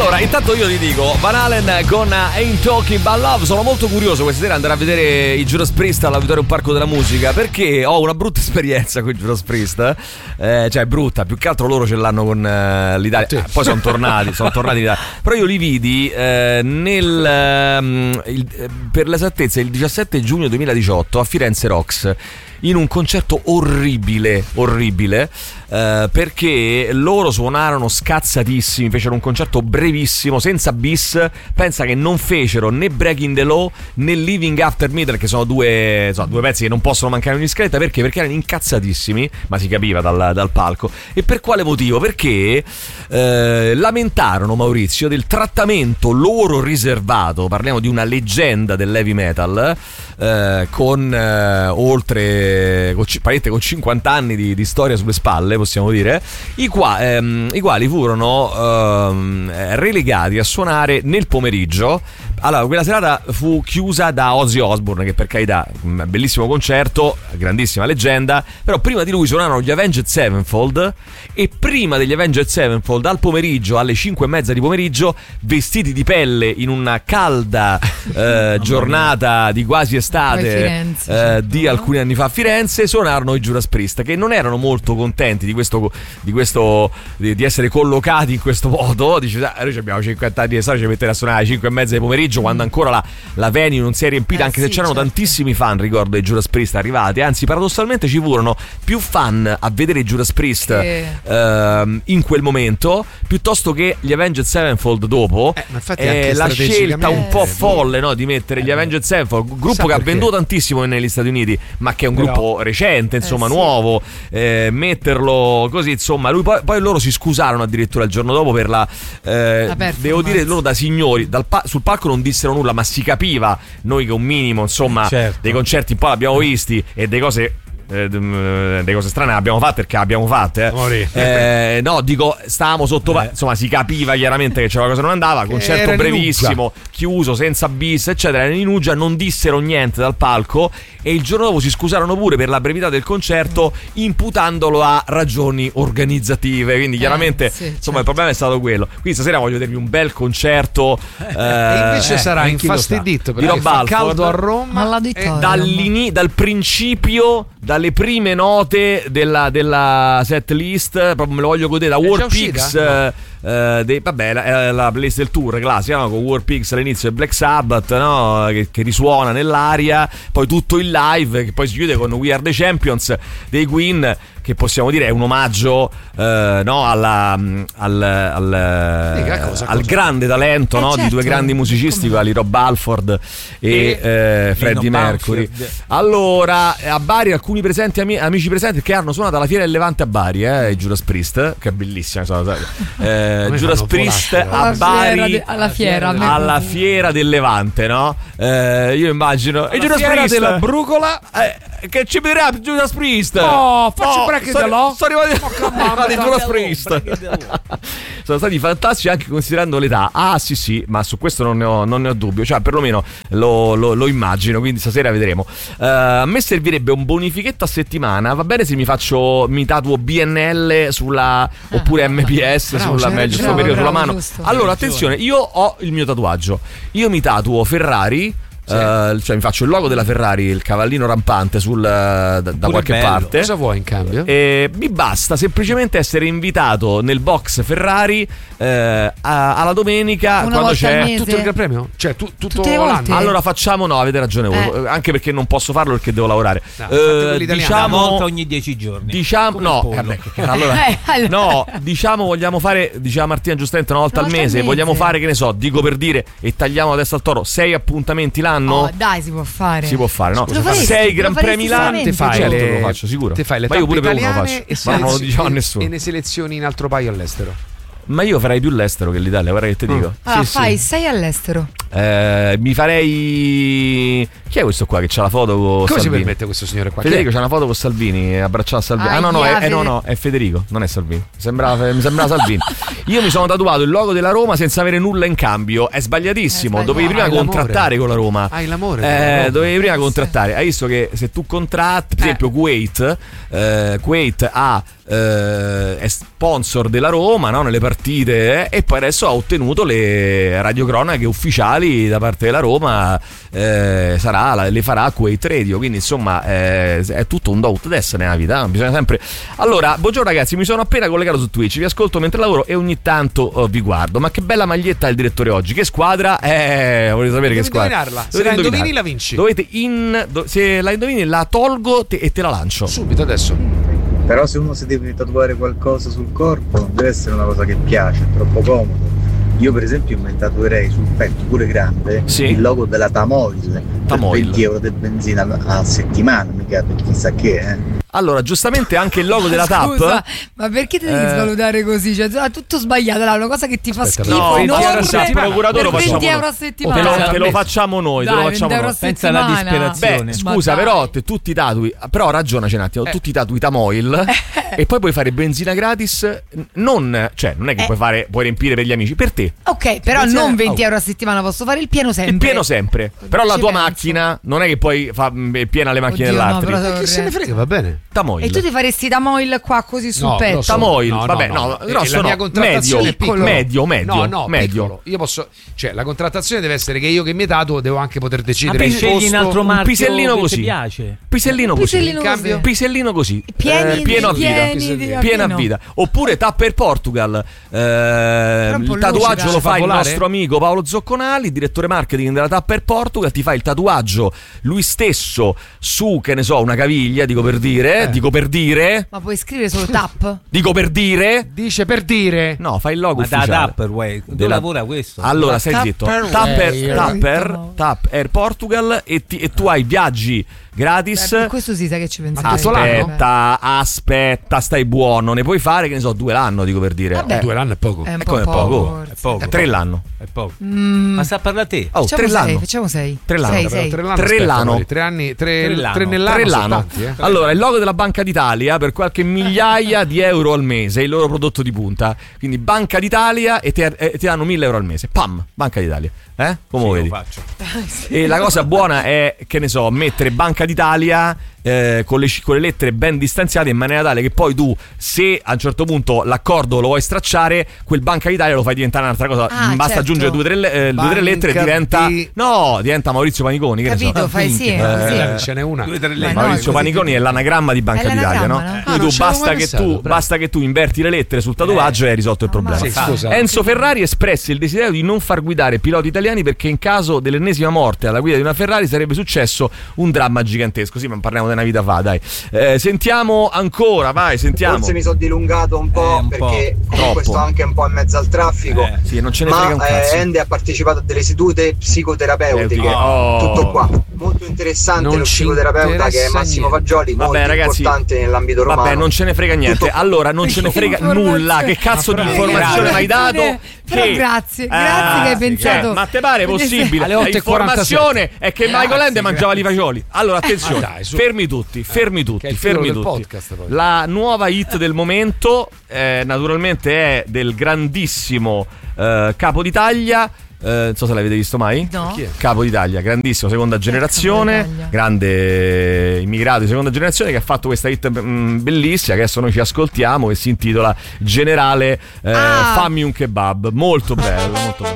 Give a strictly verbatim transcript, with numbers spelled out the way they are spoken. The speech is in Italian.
Allora, intanto io ti dico, Van Halen con Ain't Talking About Love. Sono molto curioso questa sera andare a vedere i Judas Priest all'Auditorium Parco della Musica, perché ho una brutta esperienza con i Judas Priest. eh, Cioè brutta, più che altro loro ce l'hanno con uh, l'Italia. sì. ah, Poi sono tornati, sono tornati in Italia. Però io li vidi eh, nel um, il, per l'esattezza il diciassette giugno duemiladiciotto a Firenze Rocks, in un concerto orribile, orribile, eh, perché loro suonarono scazzatissimi, fecero un concerto brevissimo, senza bis. Pensa che non fecero né Breaking the Law né Living After Midnight, che sono due, insomma, due pezzi che non possono mancare in ogni scaletta. Perché? Perché erano incazzatissimi, ma si capiva dal, dal palco. E per quale motivo? Perché eh, lamentarono, Maurizio, del trattamento loro riservato. Parliamo di una leggenda dell'heavy metal, eh, con eh, oltre Con, con cinquanta anni di, di storia sulle spalle, possiamo dire, i, qua, ehm, i quali furono ehm, relegati a suonare nel pomeriggio. Allora, quella serata fu chiusa da Ozzy Osbourne, che per carità, un bellissimo concerto, grandissima leggenda, però prima di lui suonarono gli Avenged Sevenfold, e prima degli Avenged Sevenfold, al pomeriggio, alle cinque e mezza di pomeriggio, vestiti di pelle in una calda eh, giornata di quasi estate Firenze, eh, di alcuni anni fa a Firenze, suonarono i Judas Priest, che non erano molto contenti di questo, di questo di, di essere collocati in questo modo. Dice, ah, noi abbiamo cinquanta anni di storia, ci mettere a suonare alle cinque e mezza di pomeriggio, quando ancora la, la venue non si è riempita, eh, anche sì, se c'erano certo. tantissimi fan, ricordo, dei Judas Priest arrivati. Anzi, paradossalmente ci furono più fan a vedere i Judas Priest che... uh, in quel momento, piuttosto che gli Avenged Sevenfold dopo. eh, eh, La scelta un po' folle, no, di mettere eh, gli Avenged Sevenfold, gruppo che ha venduto tantissimo negli Stati Uniti, ma che è un Però... gruppo recente, insomma, eh, sì. nuovo, eh, metterlo così, insomma. Lui poi, poi loro si scusarono addirittura il giorno dopo per la, eh, la devo dire, loro da signori dal pa- sul palco non dissero nulla, ma si capiva. Noi che un minimo, insomma, certo. dei concerti un po' l'abbiamo visti, e delle cose eh, delle cose strane abbiamo fatte, perché abbiamo fatte eh. Eh, no, dico, stavamo sotto, eh. insomma, si capiva chiaramente che c'era qualcosa che non andava. Concerto brevissimo, chiuso, senza bis, eccetera. In Uggia non dissero niente dal palco, e il giorno dopo si scusarono pure per la brevità del concerto, imputandolo a ragioni organizzative. Quindi chiaramente, eh, sì, insomma, certo. il problema è stato quello. Quindi stasera voglio vedervi un bel concerto, eh, e invece eh, sarà infastidito perché fa caldo a Roma, e dall'ini- dal principio, dalle prime note della, della set list, proprio me lo voglio godere da War Pigs. No. Uh, dei, vabbè, la, la playlist del tour classica, no? Con War Pigs all'inizio e Black Sabbath, no? che, che risuona nell'aria, poi tutto il live, che poi si chiude con We Are the Champions dei Queen, che possiamo dire è un omaggio uh, no? alla, al, al, Dica, cosa, al cosa. grande talento, eh, no? certo. di due grandi musicisti, quali Rob Halford e, e eh, Freddie Mercury. Allora, a Bari alcuni presenti ami- amici presenti che hanno suonato alla Fiera del Levante a Bari, eh, i Judas Priest, che è bellissima, eh, Judas Priest a Bari de, alla fiera alla fiera del Levante, no? Eh, io immagino e Judas Priest della Brucola, eh, che ci vedrà Judas Priest. Oh, faccio oh, break the law. Sono arrivati Judas Priest. Sono stati fantastici, anche considerando l'età. Ah sì sì, ma su questo non ne ho, non ne ho dubbio, cioè perlomeno lo, lo, lo immagino, quindi stasera vedremo. Uh, a me servirebbe un bonifichetto a settimana. Va bene se mi faccio, mi tatuo B N L sulla, oppure M P S bravo, sulla meglio sto periodo sulla mano. Giusto, allora attenzione, io ho il mio tatuaggio. Io mi tatuo Ferrari. Sì. Uh, cioè mi faccio il logo della Ferrari, il cavallino rampante sul, da, da qualche bello. parte. Cosa vuoi in cambio? E mi basta semplicemente essere invitato nel box Ferrari eh, a, alla domenica, una quando c'è tutto il Gran Premio? Cioè tu, tutto l'anno? Allora facciamo, no, avete ragione voi, eh. anche perché non posso farlo perché devo lavorare. No, eh, diciamo una volta ogni dieci giorni. Diciamo no, eh beh, che, allora, eh, allora. no, diciamo vogliamo fare, diceva Martina giustamente, una volta, una volta al mese, mese, vogliamo fare, che ne so, dico per dire, e tagliamo la testa al toro, sei appuntamenti l'anno. Oh, dai, si può fare. Si può fare, no? Faresti, sei Gran Premi l'anno. Te fai certo, le, lo faccio sicuro. Te fai le ma io pure per uno lo faccio. E ma non lo diciamo a nessuno. E ne selezioni un altro paio all'estero. Ma io farei più l'estero che l'Italia, guarda che ti dico. Allora sì, fai sì. sei all'estero. Eh, mi farei. Chi è questo qua che c'ha la foto con Come Salvini? si permette questo signore qua? Federico c'ha una foto con Salvini, abbracciato a Salvini. Ah, ah no, no, è, eh, no, no, è Federico, non è Salvini. Sembrava, mi sembrava Salvini. Io mi sono tatuato il logo della Roma senza avere nulla in cambio. È sbagliatissimo. È dovevi prima Hai contrattare l'amore. con la Roma. Hai l'amore. Eh, dovevi prima contrattare. Hai visto che se tu contratti, per esempio, Kuwait, eh, Kuwait ha. Eh, è sponsor della Roma, no? Nelle partite, eh, e poi adesso ha ottenuto le radiocronache ufficiali da parte della Roma, eh, sarà, le farà Kuwait Radio, quindi insomma eh, è tutto un do adesso nella vita, bisogna sempre. Allora, buongiorno ragazzi, mi sono appena collegato su Twitch, vi ascolto mentre lavoro e ogni tanto oh, vi guardo. Ma che bella maglietta ha il direttore oggi, che squadra? Eh, volete sapere Devi che squadra? indovinarla. Se la indovini la vinci. Dovete in do, se la indovini la tolgo te, e te la lancio subito adesso. Però se uno si deve tatuare qualcosa sul corpo non deve essere una cosa che piace, è troppo comodo. Io per esempio mi tatuerei sul petto pure grande sì. il logo della Tamoil, Tamoil. per venti euro di benzina a settimana, mica per chissà che, eh. Allora, giustamente anche il logo della Scusa, T A P. ma perché ti devi eh... svalutare così? Cioè, è tutto sbagliato, là, una cosa che ti fa Aspetta, schifo. no, enorme, euro a settimana. Procuratore per venti facciamo euro a te settimana. lo, te lo facciamo noi, Dai, te lo facciamo venti euro noi. a Pensa alla settimana. disperazione. Beh, scusa, però te, tu ti tatui, però ragionaci un attimo, Eh. tu ti tatui Tamoil e poi puoi fare benzina gratis, non, cioè, non è che Eh. puoi fare, puoi riempire per gli amici, per te. Ok, però Benzina- non venti oh. euro a settimana, posso fare il pieno sempre. Il pieno sempre. Però la Ci tua penso. macchina non è che poi fa è piena le macchine Oddio, no, dell'altro. però- Ma che se ne frega, va bene. Tamoil. E tu ti faresti Tamoil qua così sul No, petto? lo so. Tamoil, No, no, vabbè, no. no, Eh, grosso la mia no, contrattazione medio, è piccolo. medio, medio, No, no, medio. piccolo. Io posso, cioè la contrattazione deve essere che io che mi tatuo devo anche poter decidere Ma il scegli posto. un altro un marchio pisellino che così. ti piace. Pisellino Un così. pisellino In cambio? così. Pisellino così. Pieni Eh, di- pieno a vita. pieni di- a Piena a pieno. vita. Oppure Tapper Portugal. Eh, un po' il tatuaggio lucida. lo fa Fa il volare? nostro amico Paolo Zocconali, direttore marketing della Tapper Portugal. Ti fa il tatuaggio lui stesso su, che ne so, una caviglia, dico per dire, Eh. dico per dire, Ma puoi scrivere solo tap? dico per dire. Dice per dire. No, fai il logo Ma da ufficiale. Tupperware, dove Della- lavora questo? Allora, La stai zitto. Tupperware. Tapper, Tapper, Tapper Portugal e, ti- e tu hai viaggi gratis. Beh, per questo si sa che ci pensate. tutto l'anno? Aspetta, aspetta, stai buono. Ne puoi fare, che ne so, due l'anno, dico per dire. Vabbè. Eh, Due l'anno è poco. È un E po' come poco, poco? forse. È poco. eh, tre l'anno. È poco. Mm, Ma sta a parlare a te. Oh, facciamo tre sei, l'anno. facciamo sei. Tre l'anno, Sei, però, sei. Tre l'anno, Tre aspetta, l'anno. amore, tre anni, tre, Tre l'anno. tre nell'anno. Tre sono l'anno. tanti, eh. Allora, il logo della Banca d'Italia per qualche migliaia di euro al mese, il loro prodotto di punta. Quindi Banca d'Italia e ti, e ti danno mille euro al mese. Pam, Banca d'Italia. Eh? Come Sì, vedi? lo faccio. E la cosa buona è, che ne so, mettere Banca d'Italia eh, con, le, con le lettere ben distanziate, in maniera tale che poi tu, se a un certo punto l'accordo lo vuoi stracciare, quel Banca d'Italia lo fai diventare un'altra cosa. Ah, Basta certo. aggiungere due o tre, eh, due, tre lettere e Banca diventa di- no, diventa Maurizio Paniconi, che ne so. Capito, fai sì, Eh, sì. Ce n'è una. Due, tre Ma lettere. no, Maurizio è così Paniconi che- è l'anagramma di Banca È d'Italia, no? l'anagramma, no? Quindi Ah, non tu ci avevo basta mai che, pensato, tu, bravo. basta che tu inverti le lettere sul tatuaggio e hai risolto il problema. Sì, scusa. Enzo Ferrari espresse il desiderio di non far guidare piloti italiani perché in caso dell'ennesima morte alla guida di una Ferrari sarebbe successo un dramma gigantesco. Sì, ma parliamo di una vita fa, dai. Eh, sentiamo ancora, vai, sentiamo. Forse mi sono dilungato un po' Eh, un po'. perché Troppo. comunque sto anche un po' in mezzo al traffico. Eh. Sì, non ce ne frega un Ma cazzo. eh, Andy ha partecipato a delle sedute psicoterapeutiche. Oh. Tutto qua. Molto interessante Non lo ci psicoterapeuta che è interessa Massimo niente. Fagioli, Vabbè, molto ragazzi, importante nell'ambito romano. Vabbè, non ce ne frega niente. Tutto- Allora, non ce ne frega Informazione. nulla. Che cazzo di Ma informazione bravi. mi hai dato? Però Che- grazie, grazie che hai pensato. Cioè, ma te pare possibile? Alle otto e L'informazione è che Michael Grazie, Ende mangiava i fagioli. Allora, attenzione, Ma dai, su. fermi tutti, fermi tutti, che è il fermi titolo del tutti. podcast, poi. La nuova hit del momento, eh, naturalmente, è del grandissimo eh, Capo d'Italia. Eh, non so se l'avete visto mai. No. Chi è? Capo d'Italia, grandissimo, seconda generazione, Capo d'Italia? grande immigrato di seconda generazione che ha fatto questa hit mm, bellissima che adesso noi ci ascoltiamo, che si intitola Generale, eh, Ah. fammi un kebab. Molto bello, molto bello.